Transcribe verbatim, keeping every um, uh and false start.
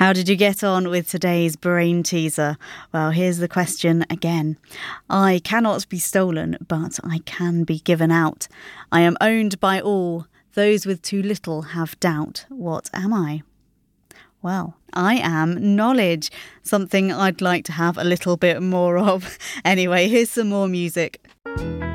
How did you get on with today's brain teaser? Well, here's the question again. I cannot be stolen, but I can be given out. I am owned by all. Those with too little have doubt. What am I? Well, I am knowledge, something I'd like to have a little bit more of. Anyway, here's some more music.